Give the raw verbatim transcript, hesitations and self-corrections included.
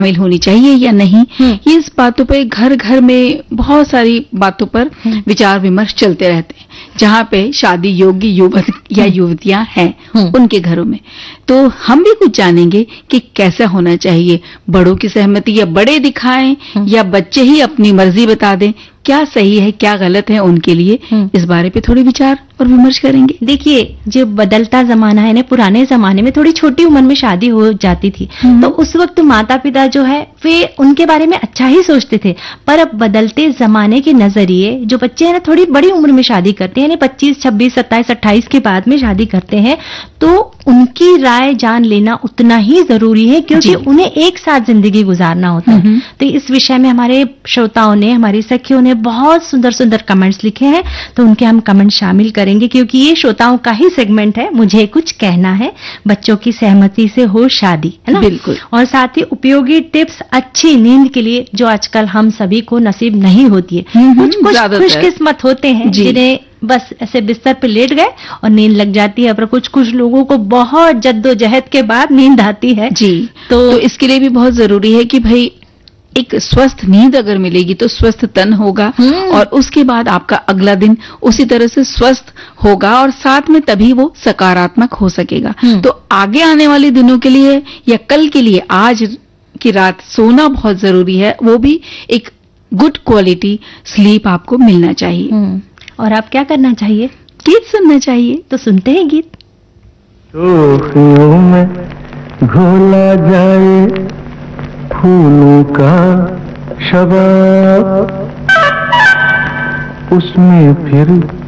शामिल होनी चाहिए या नहीं, ये इस बातों पे घर घर में बहुत सारी बातों पर विचार विमर्श चलते रहते हैं। जहाँ पे शादी योग्य युवक या युवतियां हैं उनके घरों में, तो हम भी कुछ जानेंगे कि कैसा होना चाहिए। बड़ों की सहमति या बड़े दिखाएं या बच्चे ही अपनी मर्जी बता दें, क्या सही है क्या गलत है उनके लिए, इस बारे पे थोड़ी विचार और विमर्श करेंगे। देखिए, जो बदलता जमाना है ना, पुराने जमाने में थोड़ी छोटी उम्र में शादी हो जाती थी, तो उस वक्त माता पिता जो है वे उनके बारे में अच्छा ही सोचते थे। पर अब बदलते जमाने के नजरिए जो बच्चे हैं ना थोड़ी बड़ी उम्र में शादी करते हैं, पच्चीस छब्बीस सत्ताईस अट्ठाईस के बाद में शादी करते हैं, तो उनकी राय जान लेना उतना ही जरूरी है, क्योंकि उन्हें एक साथ जिंदगी गुजारना होता है। तो इस विषय में हमारे श्रोताओं ने, हमारी सखियों ने बहुत सुंदर सुंदर कमेंट्स लिखे हैं, तो उनके हम कमेंट शामिल करेंगे, क्योंकि ये श्रोताओं का ही सेगमेंट है। मुझे कुछ कहना है, बच्चों की सहमति से हो शादी, है ना? बिल्कुल। और साथ ही उपयोगी टिप्स अच्छी नींद के लिए, जो आजकल हम सभी को नसीब नहीं होती है। कुछ कुछ खुशकिस्मत होते हैं जिन्हें बस ऐसे बिस्तर पे लेट गए और नींद लग जाती है, पर कुछ कुछ लोगों को बहुत जद्दोजहद के बाद नींद आती है। जी, तो, तो इसके लिए भी बहुत जरूरी है कि भाई एक स्वस्थ नींद अगर मिलेगी तो स्वस्थ तन होगा, और उसके बाद आपका अगला दिन उसी तरह से स्वस्थ होगा, और साथ में तभी वो सकारात्मक हो सकेगा। तो आगे आने वाले दिनों के लिए या कल के लिए आज की रात सोना बहुत जरूरी है, वो भी एक गुड क्वालिटी स्लीप आपको मिलना चाहिए। और आप क्या करना चाहिए? गीत सुनना चाहिए। तो सुनते हैं गीत। शोखियों में घोला जाए फूलों का शबाब, उसमें फिर